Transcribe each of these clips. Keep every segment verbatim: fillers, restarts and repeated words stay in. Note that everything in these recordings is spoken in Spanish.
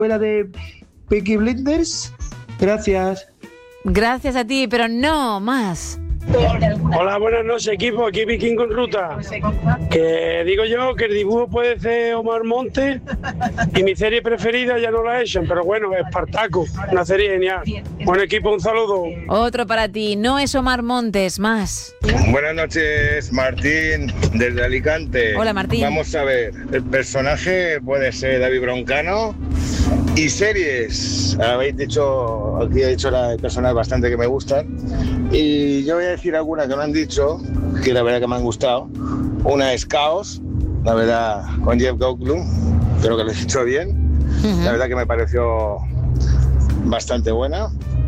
la de Peaky Blinders. Gracias. Gracias a ti, pero no más. Hola, buenas noches, equipo. Aquí Vikingo en Ruta. Que digo yo que el dibujo puede ser Omar Montes y mi serie preferida ya no la echan, pero bueno, Espartaco, una serie genial. Buen equipo, un saludo. Otro para ti, no es Omar Montes, más. Buenas noches, Martín, desde Alicante. Hola, Martín. Vamos a ver, el personaje puede ser David Broncano. Y series, habéis dicho, aquí he dicho las personas bastante que me gustan. Y yo voy a decir algunas que me han dicho, que la verdad que me han gustado. Una es Caos, la verdad, con Jeff Goldblum, creo que lo he dicho bien. Uh-huh. La verdad que me pareció bastante buena.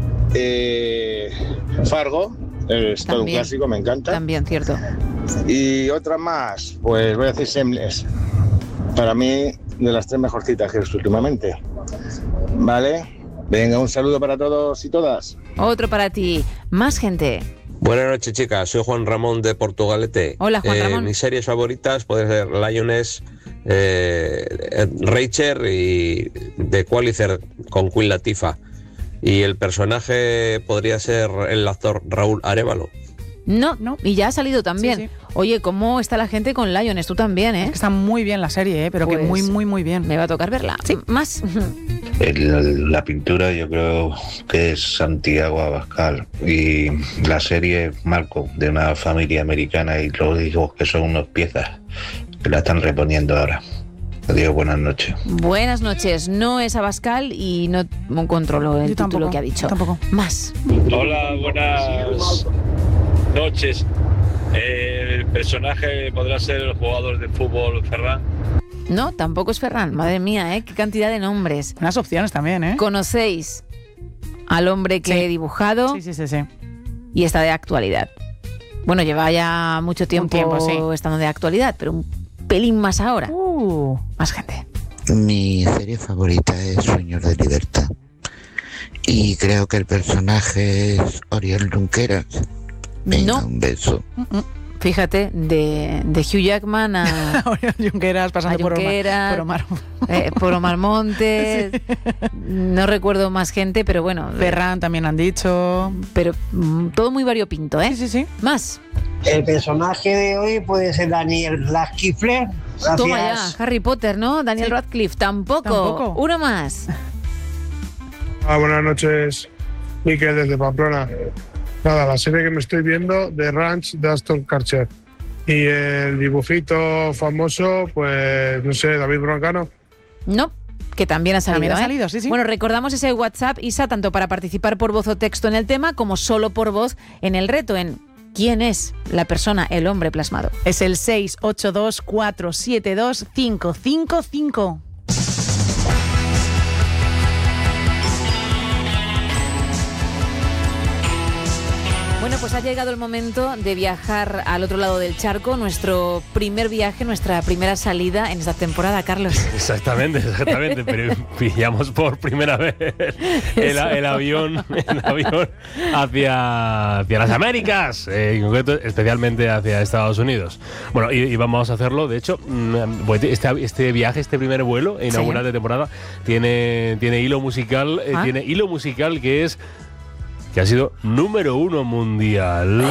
Eh, Fargo, es todo un clásico, me encanta. También, cierto. Y otra más, pues voy a decir Shameless. Para mí, de las tres mejorcitas que he visto últimamente. Vale, venga, un saludo para todos y todas. Otro para ti, más gente. Buenas noches, chicas, soy Juan Ramón de Portugalete. Hola, Juan eh, Ramón. Mis series favoritas pueden ser Lioness, eh, Rachel y The Qualifier con Queen Latifah. Y el personaje podría ser el actor Raúl Arévalo. No, no, y ya ha salido también. Sí, sí. Oye, ¿cómo está la gente con Lioness? Tú también, ¿eh? Está muy bien la serie, ¿eh? Pero Pues que muy, muy, muy bien. Me va a tocar verla. Sí. Más. El, la pintura yo creo que es Santiago Abascal y la serie Malcolm, de una familia americana, y los hijos que son unos piezas que la están reponiendo ahora. Adiós, buenas noches. Buenas noches. No es Abascal y no controlo el Yo título tampoco, que ha dicho. Tampoco. Más. Hola, buenas noches. Eh, el personaje podrá ser el jugador de fútbol Ferran. No, tampoco es Ferran. Madre mía, ¿eh? Qué cantidad de nombres. Unas opciones también, ¿eh? ¿Conocéis al hombre que Sí. he dibujado? Sí, sí, sí, sí. Y está de actualidad. Bueno, lleva ya mucho tiempo, tiempo, sí. estando de actualidad, pero un pelín más ahora. Uh. Más gente. Mi serie favorita es Sueños de Libertad. Y creo que el personaje es Oriol Junqueras. Venga, No. un beso. Mm-mm. Fíjate, de, de Hugh Jackman a, Oriol Junqueras pasando a por Omar, Junqueras, por Omar. eh, por Omar Montes. Sí. No recuerdo más gente, pero bueno. Ferran también han dicho. Pero mm, todo muy variopinto, ¿eh? Sí, sí, sí. Más. El personaje de hoy puede ser Daniel Radcliffe. Gracias. Toma ya, Harry Potter, ¿no? Daniel Sí. Radcliffe, tampoco. Tampoco. Uno más. Ah, buenas noches, Miquel desde Pamplona. Nada, la serie que me estoy viendo, The Ranch de Aston Kutcher. Y el dibujito famoso, pues, no sé, David Broncano. No, que también ha salido. También ha ¿eh? salido, sí, sí. Bueno, recordamos ese WhatsApp, Isa, tanto para participar por voz o texto en el tema, como solo por voz en el reto, en ¿quién es la persona, el hombre plasmado? Es el seis ocho dos cuatro siete dos cinco cinco cinco. Bueno, pues ha llegado el momento de viajar al otro lado del charco, nuestro primer viaje, nuestra primera salida en esta temporada, Carlos. Exactamente, exactamente, pero pillamos por primera vez el, el avión, el avión hacia, hacia las Américas, eh, en concreto, especialmente hacia Estados Unidos. Bueno, y, y vamos a hacerlo, de hecho, este, este viaje, este primer vuelo inaugural sí. de temporada, tiene, tiene hilo musical, eh, ¿Ah? tiene hilo musical que es... que ha sido número uno mundial.